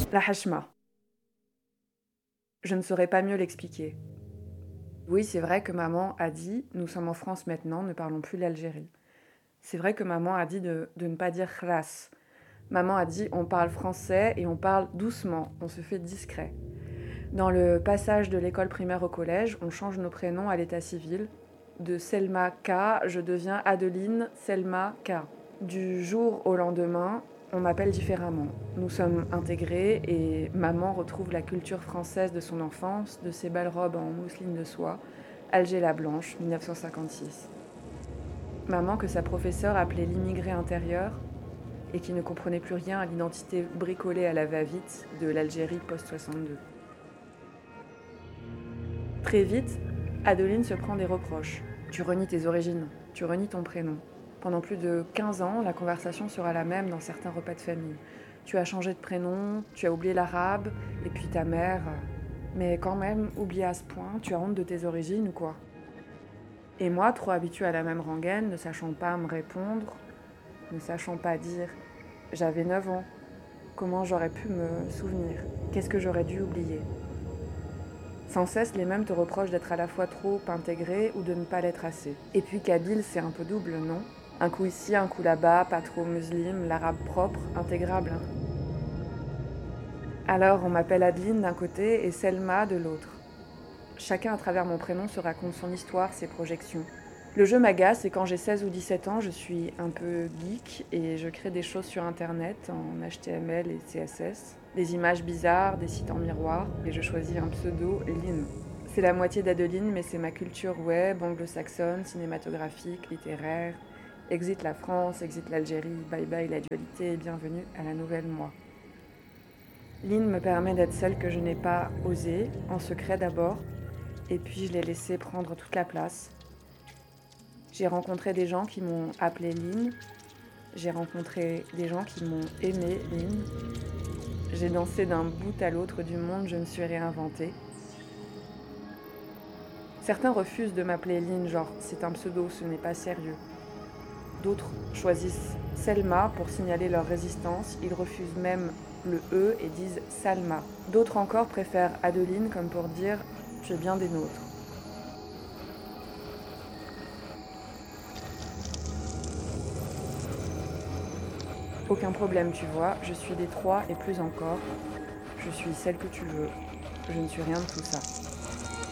La hachma. Je ne saurais pas mieux l'expliquer. Oui, c'est vrai que maman a dit « Nous sommes en France maintenant, ne parlons plus l'Algérie ». C'est vrai que maman a dit de ne pas dire « khlas ». Maman a dit « On parle français et on parle doucement, on se fait discret ». Dans le passage de l'école primaire au collège, on change nos prénoms à l'état civil. De Selma K, je deviens Adeline Selma K. Du jour au lendemain, on m'appelle différemment. Nous sommes intégrés et maman retrouve la culture française de son enfance, de ses belles robes en mousseline de soie, Alger la Blanche, 1956. Maman que sa professeure appelait l'immigré intérieur et qui ne comprenait plus rien à l'identité bricolée à la va-vite de l'Algérie post-62. Très vite, Adeline se prend des reproches. Tu renies tes origines, tu renies ton prénom. Pendant plus de 15 ans, la conversation sera la même dans certains repas de famille. Tu as changé de prénom, tu as oublié l'arabe, et puis ta mère. Mais quand même, oublié à ce point, tu as honte de tes origines ou quoi? Et moi, trop habituée à la même rengaine, ne sachant pas me répondre, ne sachant pas dire « j'avais 9 ans », comment j'aurais pu me souvenir? Qu'est-ce que j'aurais dû oublier? Sans cesse, les mêmes te reprochent d'être à la fois trop intégré ou de ne pas l'être assez. Et puis kabyle, c'est un peu double, non? Un coup ici, un coup là-bas, pas trop musulman, l'arabe propre, intégrable. Alors on m'appelle Adeline d'un côté et Selma de l'autre. Chacun à travers mon prénom se raconte son histoire, ses projections. Le jeu m'agace et quand j'ai 16 ou 17 ans, je suis un peu geek et je crée des choses sur internet en HTML et CSS. Des images bizarres, des sites en miroir et je choisis un pseudo, Lynn. C'est la moitié d'Adeline mais c'est ma culture web, anglo-saxonne, cinématographique, littéraire. Exit la France, exit l'Algérie, bye bye la dualité et bienvenue à la nouvelle moi. Lynn me permet d'être celle que je n'ai pas osée, en secret d'abord, et puis je l'ai laissée prendre toute la place. J'ai rencontré des gens qui m'ont appelée Lynn, j'ai rencontré des gens qui m'ont aimée Lynn, j'ai dansé d'un bout à l'autre du monde, je me suis réinventée. Certains refusent de m'appeler Lynn, genre c'est un pseudo, ce n'est pas sérieux. D'autres choisissent Selma pour signaler leur résistance, ils refusent même le E et disent Salma. D'autres encore préfèrent Adeline comme pour dire « tu es bien des nôtres ». Aucun problème, tu vois, je suis des trois et plus encore. Je suis celle que tu veux. Je ne suis rien de tout ça.